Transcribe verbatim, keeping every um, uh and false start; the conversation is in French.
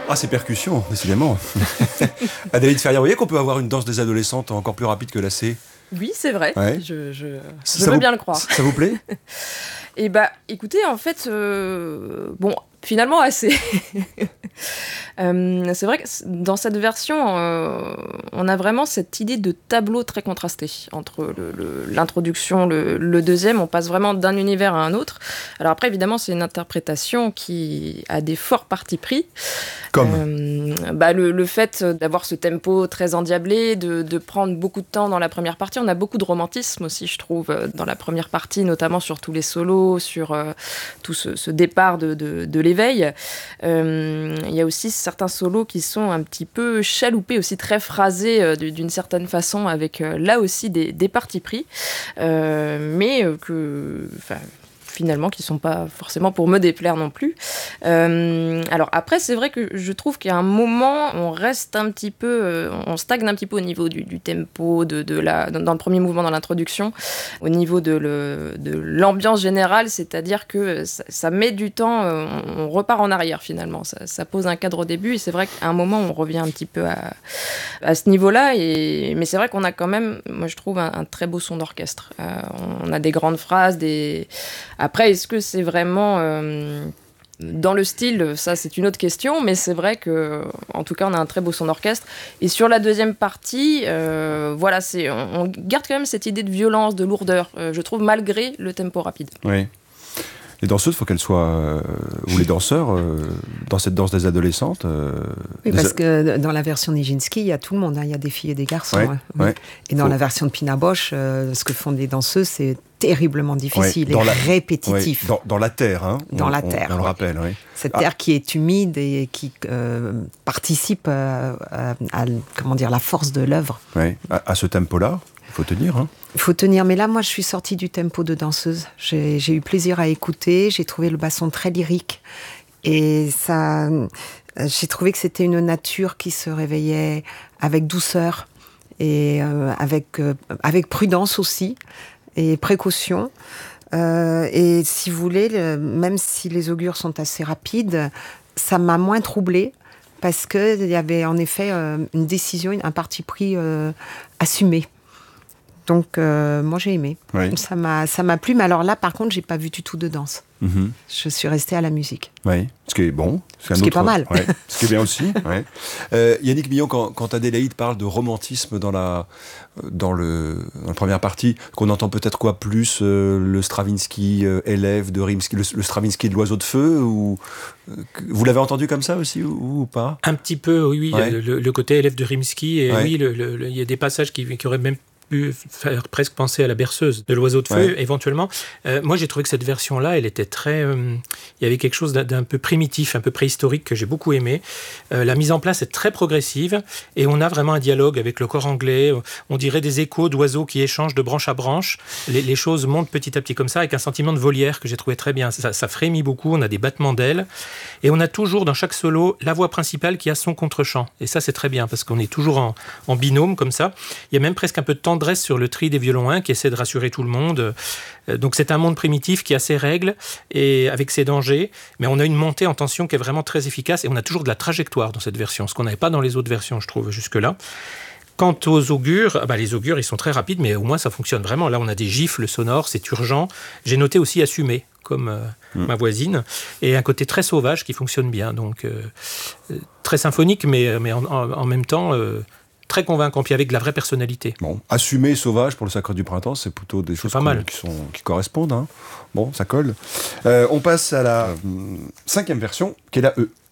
Ah, ces percussions, décidément. Adélaïde Ferrier, vous voyez qu'on peut avoir une danse des adolescentes encore plus rapide que la C? Oui, c'est vrai. Ouais. Je, je, Ça je veux vous- bien le croire. Ça vous plaît? Et bah, écoutez, en fait, euh, bon, finalement, assez. Euh, c'est vrai que dans cette version, euh, on a vraiment cette idée de tableau très contrasté entre le, le, l'introduction, le, le deuxième. On passe vraiment d'un univers à un autre. Alors après, évidemment, c'est une interprétation qui a des forts partis pris. Comme euh, bah, le, le fait d'avoir ce tempo très endiablé, de, de prendre beaucoup de temps dans la première partie. On a beaucoup de romantisme aussi, je trouve, dans la première partie, notamment sur tous les solos, sur euh, tout ce, ce départ de, de, de l'éveil. Euh, il y a aussi certains solos qui sont un petit peu chaloupés, aussi très phrasés euh, d'une certaine façon, avec euh, là aussi des, des partis pris, euh, mais euh, que... finalement, qui ne sont pas forcément pour me déplaire non plus. Euh, alors après, c'est vrai que je trouve qu'à un moment, on reste un petit peu, euh, on stagne un petit peu au niveau du, du tempo, de, de la, dans, dans le premier mouvement, dans l'introduction, au niveau de, le, de l'ambiance générale, c'est-à-dire que ça, ça met du temps, euh, on, on repart en arrière finalement, ça, ça pose un cadre au début, et c'est vrai qu'à un moment, on revient un petit peu à, à ce niveau-là, et, mais c'est vrai qu'on a quand même, moi je trouve, un, un très beau son d'orchestre. Euh, on a des grandes phrases, des... Après, est-ce que c'est vraiment euh, dans le style? Ça, c'est une autre question, mais c'est vrai que, en tout cas, on a un très beau son d'orchestre. Et sur la deuxième partie, euh, voilà, c'est, on, on garde quand même cette idée de violence, de lourdeur, euh, je trouve, malgré le tempo rapide. Oui. Les danseuses, il faut qu'elles soient, euh, ou les danseurs, euh, dans cette danse des adolescentes. Euh, oui, des parce a... que dans la version Nijinsky, il y a tout le monde, hein, il y a des filles et des garçons. Ouais, hein. ouais. Et dans faut... la version de Pina Bausch, euh, ce que font les danseuses, c'est terriblement difficile ouais, dans et la... répétitif. Ouais, dans, dans la terre, hein. Dans on, la on, terre. On, on le ouais. rappelle, oui. Cette ah. terre qui est humide et qui euh, participe à, à, à, comment dire, la force de l'œuvre. Ouais. À, à ce tempo-là, il faut tenir, hein. Il faut tenir, mais là, moi, je suis sortie du tempo de danseuse. J'ai, j'ai eu plaisir à écouter, j'ai trouvé le basson très lyrique. Et ça, j'ai trouvé que c'était une nature qui se réveillait avec douceur et euh, avec, euh, avec prudence aussi et précaution. Euh, et si vous voulez, le, même si les augures sont assez rapides, ça m'a moins troublée parce qu'il y avait en effet euh, une décision, un parti pris euh, assumé. Donc, euh, moi, j'ai aimé. Oui. Ça m'a, ça m'a plu. Mais alors là, par contre, j'ai pas vu du tout de danse. Mm-hmm. Je suis restée à la musique. Oui, ce qui est bon. Ce qui est pas mal. Ouais. Ce qui est bien aussi. Ouais. Euh, Yannick Millon, quand, quand Adélaïde parle de romantisme dans la, dans le, dans la première partie, qu'on entend peut-être quoi plus euh, le Stravinsky euh, élève de Rimsky, le, le Stravinsky de l'Oiseau de Feu, ou euh, vous l'avez entendu comme ça aussi ou, ou pas? Un petit peu, oui. Ouais. Le, le, le côté élève de Rimsky, et ouais. oui, il le, le, y a des passages qui, qui auraient même pu faire presque penser à la berceuse de l'Oiseau de Feu, ouais. éventuellement. Euh, moi, j'ai trouvé que cette version-là, elle était très... Euh, il y avait quelque chose d'un, d'un peu primitif, un peu préhistorique que j'ai beaucoup aimé. Euh, la mise en place est très progressive et on a vraiment un dialogue avec le corps anglais. On dirait des échos d'oiseaux qui échangent de branche à branche. Les, les choses montent petit à petit comme ça avec un sentiment de volière que j'ai trouvé très bien. Ça, ça frémit beaucoup, on a des battements d'ailes et on a toujours dans chaque solo la voix principale qui a son contre-champ. Et ça, c'est très bien parce qu'on est toujours en, en binôme comme ça. Il y a même presque un peu de tendresse sur le tri des violons un qui essaie de rassurer tout le monde. Donc c'est un monde primitif qui a ses règles et avec ses dangers, mais on a une montée en tension qui est vraiment très efficace et on a toujours de la trajectoire dans cette version, ce qu'on n'avait pas dans les autres versions, je trouve, jusque-là. Quant aux augures, bah les augures, ils sont très rapides, mais au moins ça fonctionne vraiment. Là, on a des gifles sonores, c'est urgent. J'ai noté aussi assumé, comme euh, mmh. ma voisine, et un côté très sauvage qui fonctionne bien. Donc, euh, très symphonique, mais, mais en, en, en même temps... Euh, très convaincant, puis avec de la vraie personnalité. Bon, assumé, sauvage pour le Sacre du Printemps, c'est plutôt des choses pas mal. Qui, sont, qui correspondent. Hein. Bon, ça colle. Euh, on passe à la euh, cinquième version, qui est la E.